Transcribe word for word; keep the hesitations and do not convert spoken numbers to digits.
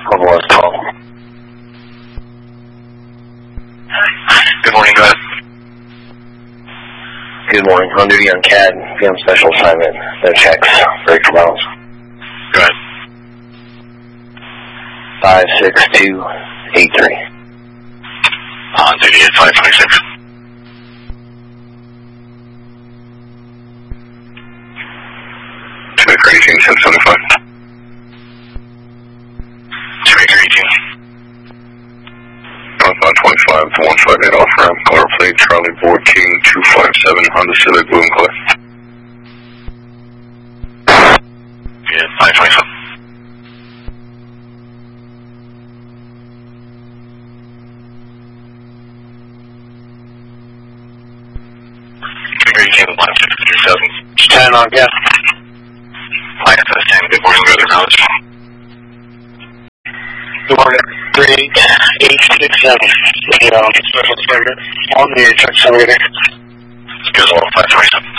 One was twelve. Good morning, go ahead. Good morning. On duty on C A D. Be on special assignment. No checks. Break for miles. Go ahead. five six two eight three. On duty at five twenty-six. Two acre eighteen, seven seventy-five. Two acre eighteen. Northbound twenty-five to one five eight off ramp. Color plate Charlie Board King two five seven Honda Civic blue and color. Yeah, five twenty-seven. ten on, yeah. Flight to the same. Good morning, weather knowledge. Good morning. three eight six seven. You know, special assignment on the check simulator. Schedule five twenty-seven.